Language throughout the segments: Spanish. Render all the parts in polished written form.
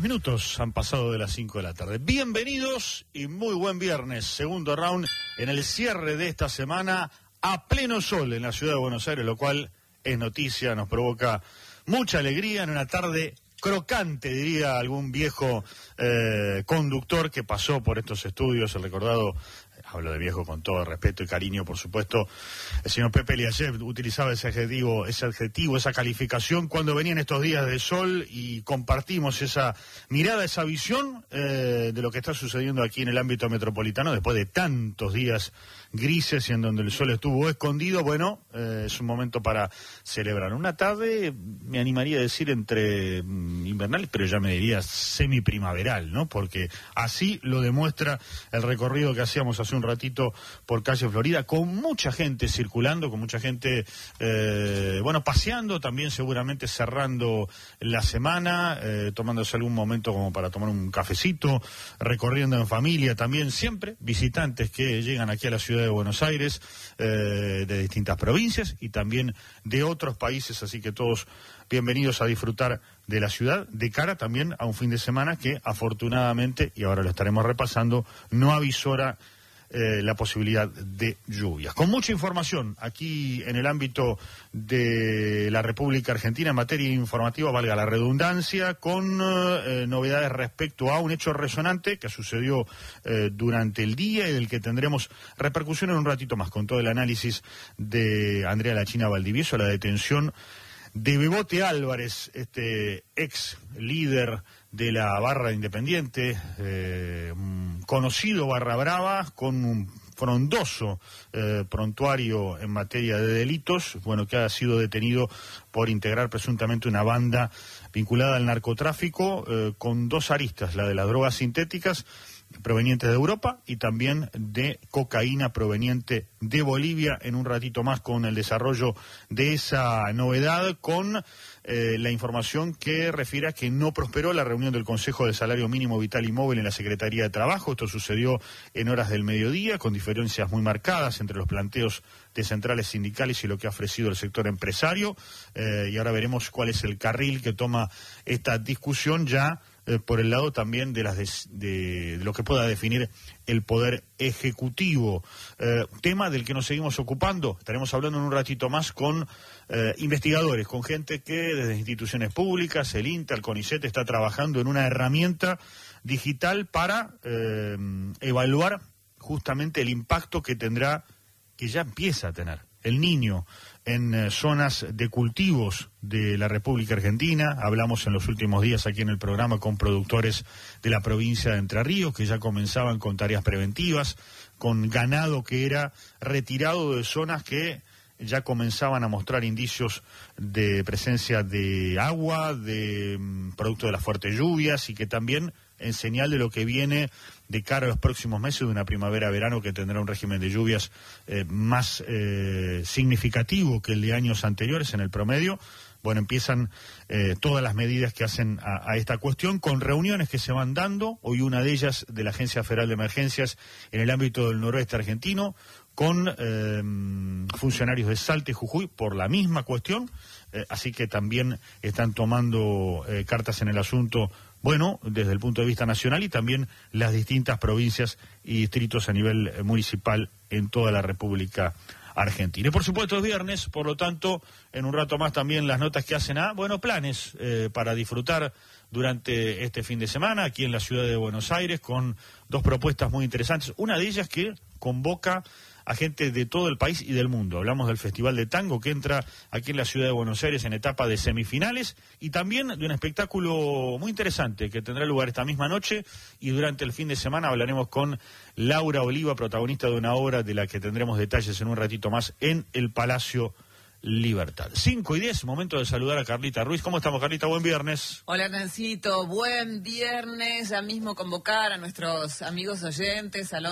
minutos han pasado de las 5 de la tarde. Bienvenidos y muy buen viernes. Segundo round en el cierre de esta semana a pleno sol en la ciudad de Buenos Aires, lo cual es noticia, nos provoca mucha alegría en una tarde crocante, diría algún viejo conductor que pasó por estos estudios, el recordado, hablo de viejo con todo respeto y cariño, por supuesto, el señor Pepe Liayev utilizaba ese adjetivo, esa calificación cuando venían estos días de sol y compartimos esa mirada, esa visión de lo que está sucediendo aquí en el ámbito metropolitano después de tantos días grises y en donde el sol estuvo escondido. Bueno, es un momento para celebrar. Una tarde, me animaría a decir, entre invernal, pero ya me diría semi-primaveral, ¿no? Porque así lo demuestra el recorrido que hacíamos hace un ratito por calle Florida, con mucha gente circulando, con mucha gente, paseando, también seguramente cerrando la semana, tomándose algún momento como para tomar un cafecito, recorriendo en familia también, siempre visitantes que llegan aquí a la ciudad de Buenos Aires, de distintas provincias y también de otros países, así que todos bienvenidos a disfrutar de la ciudad, de cara también a un fin de semana que afortunadamente, y ahora lo estaremos repasando, no avisora la posibilidad de lluvias. Con mucha información aquí en el ámbito de la República Argentina en materia informativa, valga la redundancia, con novedades respecto a un hecho resonante que sucedió durante el día y del que tendremos repercusión en un ratito más, con todo el análisis de Andrea La China Valdivieso, la detención de Bebote Álvarez, este ex líder de la barra independiente, conocido barra brava, con un frondoso prontuario en materia de delitos, bueno, que ha sido detenido por integrar presuntamente una banda vinculada al narcotráfico, con dos aristas, la de las drogas sintéticas provenientes de Europa y también de cocaína proveniente de Bolivia. En un ratito más con el desarrollo de esa novedad, con la información que refiere a que no prosperó la reunión del Consejo de Salario Mínimo Vital y Móvil en la Secretaría de Trabajo. Esto sucedió en horas del mediodía, con diferencias muy marcadas entre los planteos de centrales sindicales y lo que ha ofrecido el sector empresario, y ahora veremos cuál es el carril que toma esta discusión ya por el lado también de de lo que pueda definir el Poder Ejecutivo. Tema del que nos seguimos ocupando. Estaremos hablando en un ratito más con investigadores, con gente que desde instituciones públicas, el INTA, el CONICET, está trabajando en una herramienta digital para evaluar justamente el impacto que tendrá, que ya empieza a tener, el niño en zonas de cultivos de la República Argentina. Hablamos en los últimos días aquí en el programa con productores de la provincia de Entre Ríos que ya comenzaban con tareas preventivas, con ganado que era retirado de zonas que ya comenzaban a mostrar indicios de presencia de agua, de producto de las fuertes lluvias, y que también en señal de lo que viene de cara a los próximos meses de una primavera-verano que tendrá un régimen de lluvias más significativo que el de años anteriores en el promedio. Bueno, empiezan todas las medidas que hacen a esta cuestión, con reuniones que se van dando, hoy una de ellas de la Agencia Federal de Emergencias en el ámbito del noroeste argentino, con funcionarios de Salta y Jujuy por la misma cuestión, así que también están tomando cartas en el asunto, bueno, desde el punto de vista nacional, y también las distintas provincias y distritos a nivel municipal en toda la República Argentina. Y por supuesto es viernes, por lo tanto, en un rato más también las notas que hacen a, planes para disfrutar durante este fin de semana aquí en la ciudad de Buenos Aires, con dos propuestas muy interesantes. Una de ellas que convoca a gente de todo el país y del mundo. Hablamos del Festival de Tango que entra aquí en la ciudad de Buenos Aires en etapa de semifinales, y también de un espectáculo muy interesante que tendrá lugar esta misma noche, y durante el fin de semana hablaremos con Laura Oliva, protagonista de una obra de la que tendremos detalles en un ratito más en el Palacio Libertad. 5:10, momento de saludar a Carlita Ruiz. ¿Cómo estamos, Carlita? Buen viernes. Hola, Nancito, buen viernes. Ya mismo convocar a nuestros amigos oyentes al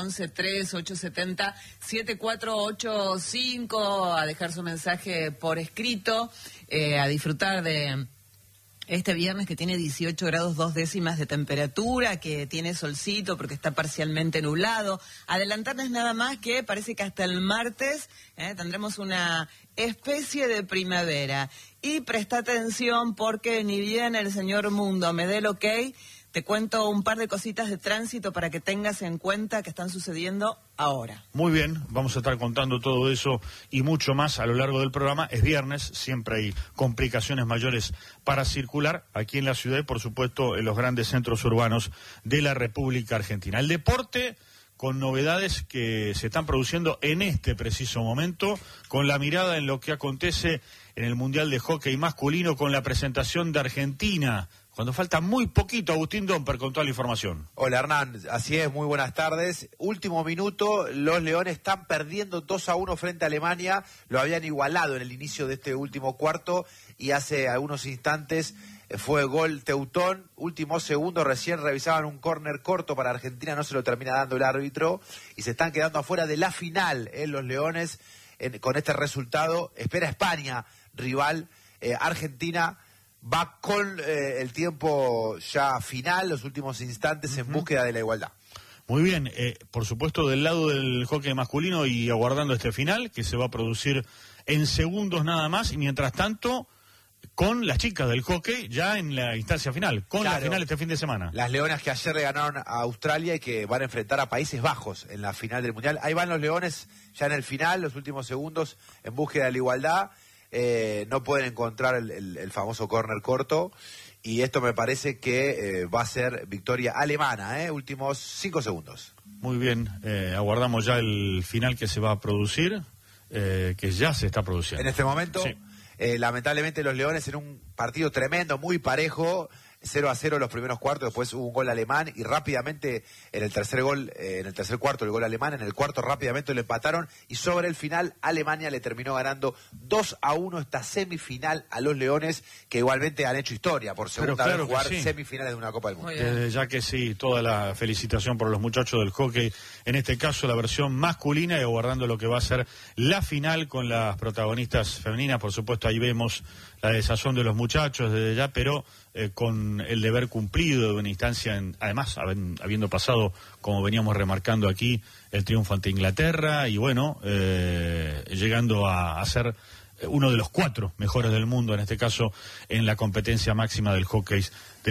11-3-870-7485 a dejar su mensaje por escrito, a disfrutar de este viernes que tiene 18 grados 2 décimas de temperatura, que tiene solcito porque está parcialmente nublado. Adelantarles nada más que parece que hasta el martes tendremos una especie de primavera. Y presta atención porque ni bien el señor Mundo me dé el ok, Te cuento un par de cositas de tránsito para que tengas en cuenta que están sucediendo ahora. Muy bien, vamos a estar contando todo eso y mucho más a lo largo del programa. Es viernes, siempre hay complicaciones mayores para circular aquí en la ciudad y, por supuesto, en los grandes centros urbanos de la República Argentina. El deporte, con novedades que se están produciendo en este preciso momento, con la mirada en lo que acontece en el Mundial de Hockey masculino, con la presentación de Argentina, cuando falta muy poquito. Agustín Domper con toda la información. Hola Hernán, así es, muy buenas tardes. Último minuto, los Leones están perdiendo 2-1 frente a Alemania, lo habían igualado en el inicio de este último cuarto y hace algunos instantes fue gol Teutón, último segundo, recién revisaban un córner corto para Argentina, no se lo termina dando el árbitro y se están quedando afuera de la final, los Leones, con este resultado. Espera España, rival, Argentina va con el tiempo ya final, los últimos instantes en búsqueda de la igualdad. Muy bien, por supuesto del lado del hockey masculino y aguardando este final que se va a producir en segundos nada más y mientras tanto con las chicas del hockey ya en la instancia final, con la final este fin de semana. Las Leonas que ayer le ganaron a Australia y que van a enfrentar a Países Bajos en la final del Mundial. Ahí van los Leones ya en el final, los últimos segundos en búsqueda de la igualdad. No pueden encontrar el famoso córner corto y esto me parece que va a ser victoria alemana, últimos 5 segundos. Muy bien, aguardamos ya el final que se va a producir, que ya se está produciendo. En este momento, sí. Lamentablemente los Leones en un partido tremendo, muy parejo, 0-0 los primeros cuartos, después hubo un gol alemán y rápidamente en el tercer cuarto el gol alemán, en el cuarto rápidamente lo empataron y sobre el final Alemania le terminó ganando 2-1 esta semifinal a los Leones, que igualmente han hecho historia por segunda vez jugar semifinales de una Copa del Mundo. Ya que sí, toda la felicitación por los muchachos del hockey, en este caso la versión masculina y aguardando lo que va a ser la final con las protagonistas femeninas. Por supuesto ahí vemos la desazón de los muchachos desde ya, pero con el deber cumplido de una instancia, además habiendo pasado, como veníamos remarcando aquí, el triunfo ante Inglaterra y bueno, llegando a ser uno de los 4 mejores del mundo, en este caso en la competencia máxima del hockey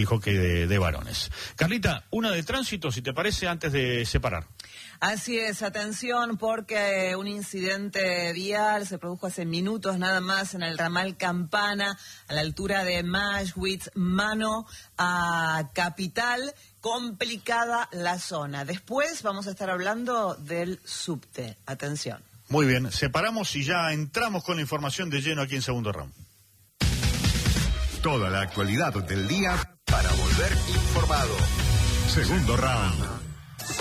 de varones. Carlita, una de tránsito, si te parece, antes de separar. Así es, atención, porque un incidente vial se produjo hace minutos nada más en el ramal Campana, a la altura de Maschwitz, mano a Capital. Complicada la zona. Después vamos a estar hablando del subte. Atención. Muy bien, separamos y ya entramos con la información de lleno aquí en Segundo Round. Toda la actualidad del día para volver informado. Segundo Round.